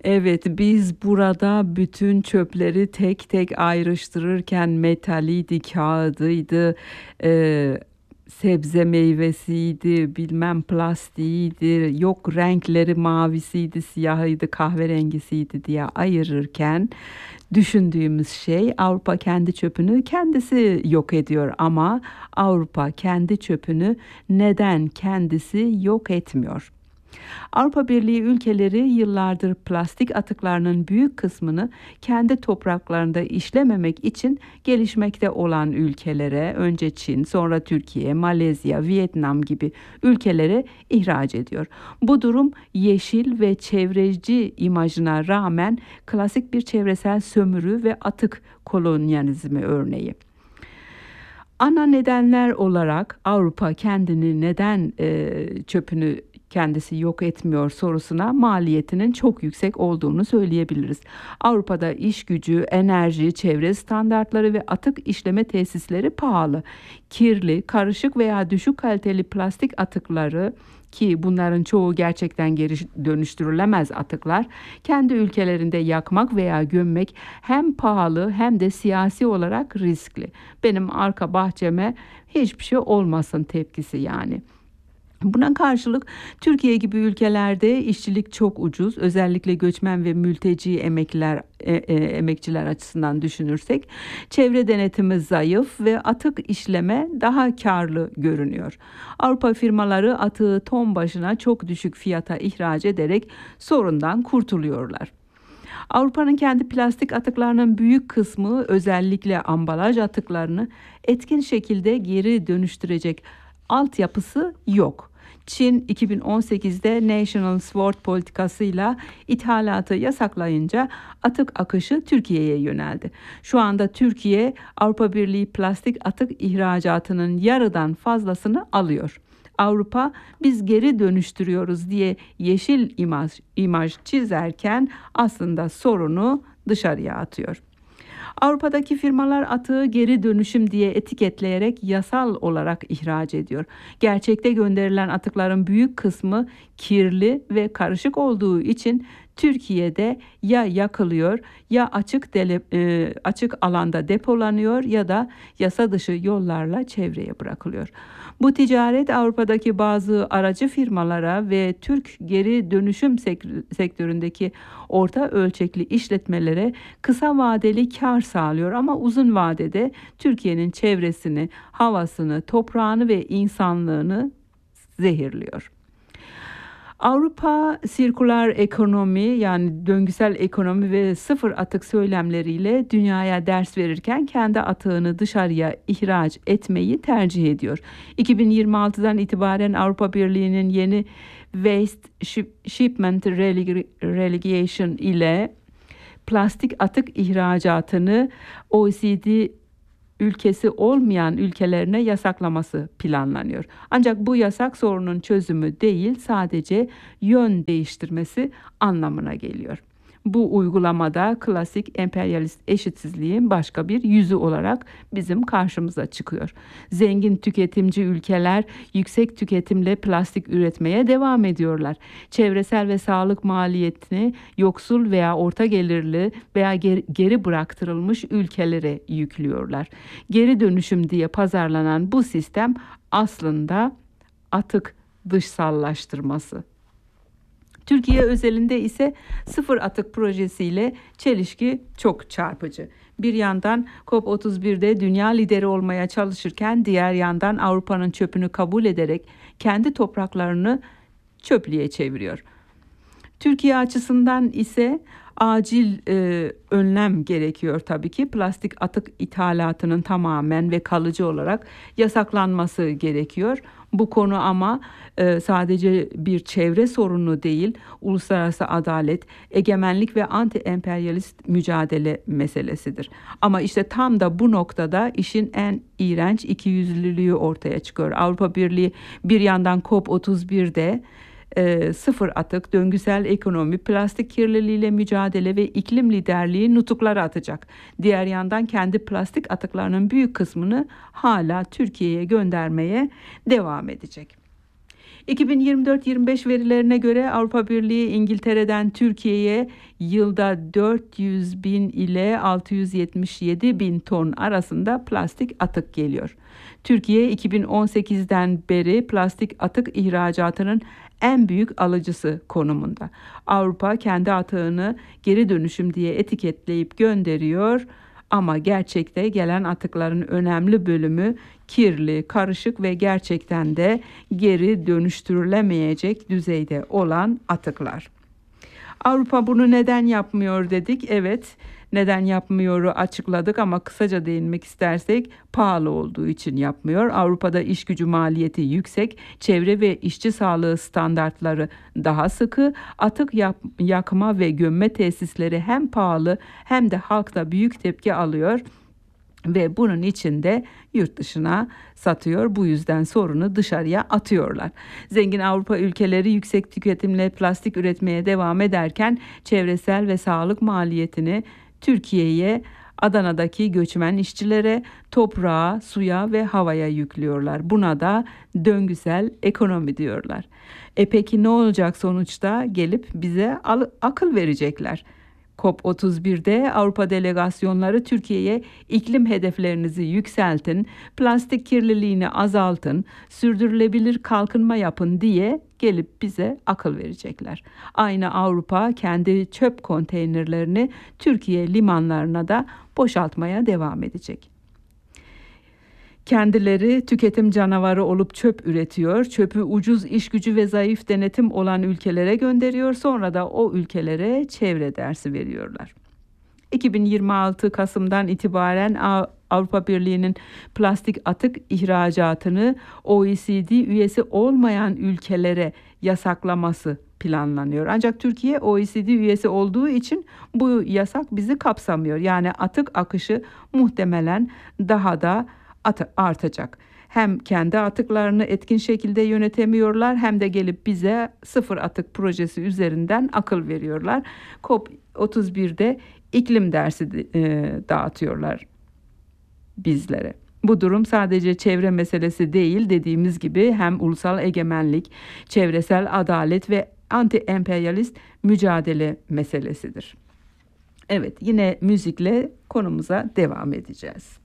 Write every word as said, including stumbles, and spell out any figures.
Evet, biz burada bütün çöpleri tek tek ayrıştırırken metaliydi, kağıdıydı, eee, sebze meyvesiydi, bilmem plastiğiydi, yok renkleri mavisiydi, siyahıydı, kahverengisiydi diye ayırırken düşündüğümüz şey Avrupa kendi çöpünü kendisi yok ediyor ama Avrupa kendi çöpünü neden kendisi yok etmiyor? Avrupa Birliği ülkeleri yıllardır plastik atıklarının büyük kısmını kendi topraklarında işlememek için gelişmekte olan ülkelere, önce Çin, sonra Türkiye, Malezya, Vietnam gibi ülkelere ihraç ediyor. Bu durum yeşil ve çevreci imajına rağmen klasik bir çevresel sömürü ve atık kolonyalizmi örneği. Ana nedenler olarak Avrupa kendini neden e, çöpünü kendisi yok etmiyor sorusuna maliyetinin çok yüksek olduğunu söyleyebiliriz. Avrupa'da iş gücü, enerji, çevre standartları ve atık işleme tesisleri pahalı. Kirli, karışık veya düşük kaliteli plastik atıkları ki bunların çoğu gerçekten geri dönüştürülemez atıklar, kendi ülkelerinde yakmak veya gömmek hem pahalı hem de siyasi olarak riskli. Benim arka bahçeme hiçbir şey olmasın tepkisi yani. Buna karşılık Türkiye gibi ülkelerde işçilik çok ucuz. Özellikle göçmen ve mülteci emekliler, e, e, emekçiler açısından düşünürsek çevre denetimi zayıf ve atık işleme daha karlı görünüyor. Avrupa firmaları atığı ton başına çok düşük fiyata ihraç ederek sorundan kurtuluyorlar. Avrupa'nın kendi plastik atıklarının büyük kısmı, özellikle ambalaj atıklarını etkin şekilde geri dönüştürecek altyapısı yok. Çin iki bin on sekizde National Sword politikasıyla ithalatı yasaklayınca atık akışı Türkiye'ye yöneldi. Şu anda Türkiye Avrupa Birliği plastik atık ihracatının yarıdan fazlasını alıyor. Avrupa biz geri dönüştürüyoruz diye yeşil imaj, imaj çizerken aslında sorunu dışarıya atıyor. Avrupa'daki firmalar atığı geri dönüşüm diye etiketleyerek yasal olarak ihraç ediyor. Gerçekte gönderilen atıkların büyük kısmı kirli ve karışık olduğu için Türkiye'de ya yakılıyor ya açık dele, e, açık alanda depolanıyor ya da yasa dışı yollarla çevreye bırakılıyor. Bu ticaret Avrupa'daki bazı aracı firmalara ve Türk geri dönüşüm sektöründeki orta ölçekli işletmelere kısa vadeli kar sağlıyor ama uzun vadede Türkiye'nin çevresini, havasını, toprağını ve insanlığını zehirliyor. Avrupa sirkular ekonomi, yani döngüsel ekonomi ve sıfır atık söylemleriyle dünyaya ders verirken kendi atığını dışarıya ihraç etmeyi tercih ediyor. iki bin yirmi altıdan itibaren Avrupa Birliği'nin yeni Waste Shipment Regulation ile plastik atık ihracatını O E C D ülkesi olmayan ülkelerine yasaklaması planlanıyor. Ancak bu yasak sorunun çözümü değil, sadece yön değiştirmesi anlamına geliyor. Bu uygulamada klasik emperyalist eşitsizliğin başka bir yüzü olarak bizim karşımıza çıkıyor. Zengin tüketimci ülkeler yüksek tüketimle plastik üretmeye devam ediyorlar. Çevresel ve sağlık maliyetini yoksul veya orta gelirli veya geri bıraktırılmış ülkelere yüklüyorlar. Geri dönüşüm diye pazarlanan bu sistem aslında atık dışsallaştırması. Türkiye özelinde ise sıfır atık projesiyle çelişki çok çarpıcı. Bir yandan COP otuz birde dünya lideri olmaya çalışırken diğer yandan Avrupa'nın çöpünü kabul ederek kendi topraklarını çöplüğe çeviriyor. Türkiye açısından ise acil e, önlem gerekiyor tabii ki. Plastik atık ithalatının tamamen ve kalıcı olarak yasaklanması gerekiyor. Bu konu ama e, sadece bir çevre sorunu değil, uluslararası adalet, egemenlik ve anti-emperyalist mücadele meselesidir. Ama işte tam da bu noktada işin en iğrenç ikiyüzlülüğü ortaya çıkıyor. Avrupa Birliği bir yandan COP otuz birde E, sıfır atık, döngüsel ekonomi, plastik kirliliğiyle mücadele ve iklim liderliği nutukları atacak. Diğer yandan kendi plastik atıklarının büyük kısmını hala Türkiye'ye göndermeye devam edecek. iki bin yirmi dört yirmi beş verilerine göre Avrupa Birliği İngiltere'den Türkiye'ye yılda dört yüz bin ile altı yüz yetmiş yedi bin ton arasında plastik atık geliyor. Türkiye iki bin on sekizden beri plastik atık ihracatının en büyük alıcısı konumunda. Avrupa kendi atığını geri dönüşüm diye etiketleyip gönderiyor. Ama gerçekte gelen atıkların önemli bölümü kirli, karışık ve gerçekten de geri dönüştürülemeyecek düzeyde olan atıklar. Avrupa bunu neden yapmıyor dedik. Evet, neden yapmıyoru açıkladık ama kısaca değinmek istersek pahalı olduğu için yapmıyor. Avrupa'da iş gücü maliyeti yüksek, çevre ve işçi sağlığı standartları daha sıkı, atık yap, yakma ve gömme tesisleri hem pahalı hem de halkta büyük tepki alıyor. Ve bunun için de yurt dışına satıyor. Bu yüzden sorunu dışarıya atıyorlar. Zengin Avrupa ülkeleri yüksek tüketimle plastik üretmeye devam ederken çevresel ve sağlık maliyetini Türkiye'ye, Adana'daki göçmen işçilere, toprağa, suya ve havaya yüklüyorlar. Buna da döngüsel ekonomi diyorlar. E peki ne olacak sonuçta? Gelip bize al- akıl verecekler. COP otuz birde Avrupa delegasyonları Türkiye'ye iklim hedeflerinizi yükseltin, plastik kirliliğini azaltın, sürdürülebilir kalkınma yapın diye gelip bize akıl verecekler. Aynı Avrupa kendi çöp konteynerlerini Türkiye limanlarına da boşaltmaya devam edecek. Kendileri tüketim canavarı olup çöp üretiyor, çöpü ucuz iş gücü ve zayıf denetim olan ülkelere gönderiyor, sonra da o ülkelere çevre dersi veriyorlar. iki bin yirmi altı Kasım'dan itibaren Avrupa Birliği'nin plastik atık ihracatını O E C D üyesi olmayan ülkelere yasaklaması planlanıyor. Ancak Türkiye O E C D üyesi olduğu için bu yasak bizi kapsamıyor. Yani atık akışı muhtemelen daha da artacak. Hem kendi atıklarını etkin şekilde yönetemiyorlar hem de gelip bize sıfır atık projesi üzerinden akıl veriyorlar. COP otuz birde iklim dersi e, dağıtıyorlar bizlere. Bu durum sadece çevre meselesi değil, dediğimiz gibi hem ulusal egemenlik, çevresel adalet ve anti-emperyalist mücadele meselesidir. Evet, yine müzikle konumuza devam edeceğiz.